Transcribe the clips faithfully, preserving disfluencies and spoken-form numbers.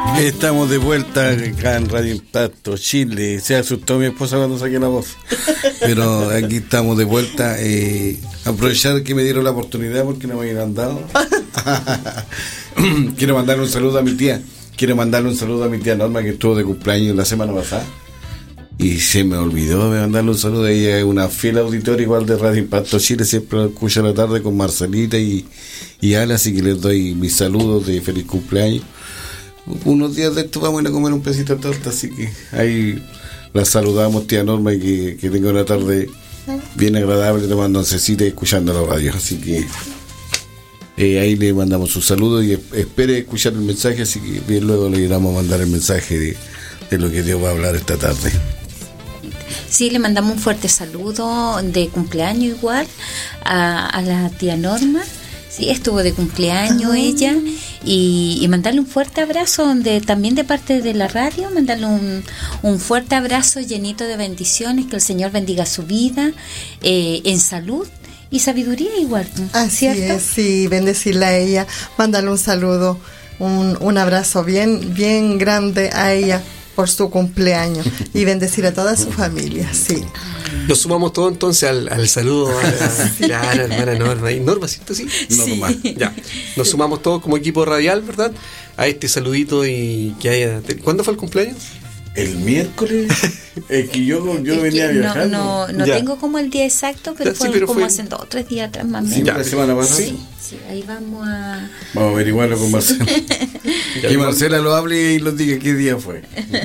Estamos de vuelta acá en Radio Impacto Chile. Se asustó mi esposa cuando saqué la voz, pero aquí estamos de vuelta. Eh, aprovechar que me dieron la oportunidad porque no me habían dado. Quiero mandarle un saludo a mi tía. Quiero mandarle un saludo a mi tía Norma, que estuvo de cumpleaños la semana pasada y se me olvidó de mandarle un saludo. Ella es una fiel auditora igual de Radio Impacto Chile, siempre la escucho a la tarde con Marcelita y, y Ala, así que les doy mis saludos de feliz cumpleaños. Unos días de esto vamos a ir a comer un pedacito de torta, así que ahí la saludamos, tía Norma, y que, que tenga una tarde bien agradable tomando oncecita y escuchando la radio, así que eh, ahí le mandamos un saludo y espere escuchar el mensaje, así que bien luego le iremos a mandar el mensaje de, de lo que Dios va a hablar esta tarde. Sí, le mandamos un fuerte saludo de cumpleaños igual a, a la tía Norma. Sí, estuvo de cumpleaños uh-huh. ella y, y mandarle un fuerte abrazo donde también de parte de la radio, mandarle un, un fuerte abrazo llenito de bendiciones, que el Señor bendiga su vida eh, en salud y sabiduría igual. Así ¿cierto? Es, sí, bendecirla a ella, mandarle un saludo, un, un abrazo bien, bien grande a ella por su cumpleaños y bendecir a toda su familia, sí. Nos sumamos todos entonces al, al saludo a la claro, hermana Norma. ¿Y Norma, cierto? Sí. Sí. Norma. Ya. Nos sumamos todos como equipo radial, ¿verdad? A este saludito y que haya. ¿Cuándo fue el cumpleaños? El miércoles. Es que yo, yo es venía que viajando. No, no, no tengo como el día exacto, pero ya, fue sí, pero como fue... hace dos o tres días atrás más o menos. menos. ¿La semana pasada? Sí, sí, ahí vamos a. Vamos a averiguarlo con Marcela. Que Marcela lo hable y nos diga qué día fue.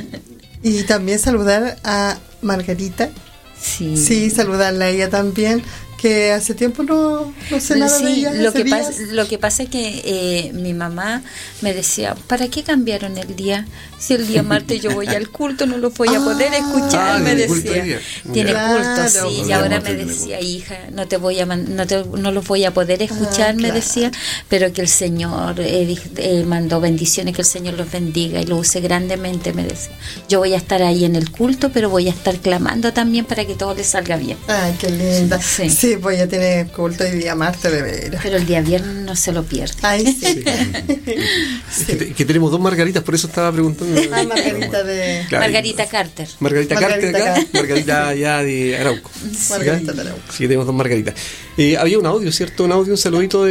Y también saludar a Margarita. Sí. Sí, saludarla a ella también, que hace tiempo no, no sé nada sí, de ella. Lo que, pasa, lo que pasa es que eh, mi mamá me decía, ¿para qué cambiaron el día? Si el día martes yo voy al culto, no lo voy a poder ah, escuchar, me decía. Tiene claro, culto, sí, y ahora me decía, hija, no te voy a no, te, no los voy a poder escuchar, ah, me claro. decía, pero que el Señor eh, eh, mandó bendiciones, que el Señor los bendiga y lo use grandemente, me decía. Yo voy a estar ahí en el culto, pero voy a estar clamando también para que todo les salga bien. Ay, qué linda. Sí, sí pues ya tiene culto el día martes de veras. Pero el día viernes no se lo pierde. Ay, sí. sí. Que, que tenemos dos Margaritas, por eso estaba preguntando. Ah, Margarita de... Claro. Margarita Carter. Margarita, Margarita Carter acá, acá. Margarita ya de Arauco. Margarita de Arauco. Sí, tenemos dos Margaritas. Eh, había un audio, ¿cierto? Un audio, un saludito de